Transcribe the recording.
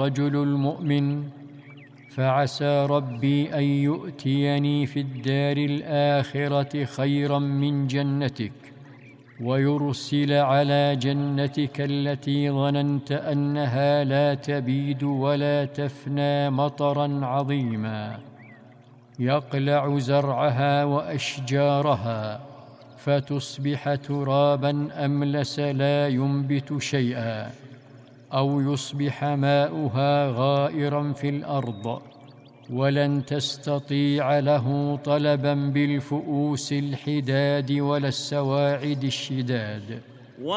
الرجل المؤمن، فعسى ربي أن يؤتيني في الدار الآخرة خيرا من جنتك، ويرسل على جنتك التي ظننت أنها لا تبيد ولا تفنى مطرا عظيما يقلع زرعها وأشجارها، فتصبح ترابا أملس لا ينبت شيئا، أو يصبح ماؤها غائرا في الأرض، ولن تستطيع له طلبا بالفؤوس الحداد ولا السواعد الشداد.